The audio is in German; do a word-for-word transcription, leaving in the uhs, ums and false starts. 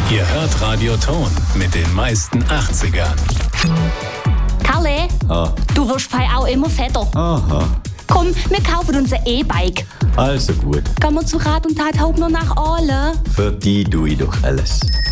Ihr hört Radio Ton mit den meisten achtzigern. Kalle, Ah. du wirst bei auch immer fetter. Aha, Komm, wir kaufen uns ein E-Bike. also gut. Gehen wir zu Rat und Tat Hauptner nach Aale. Für die tue ich doch alles.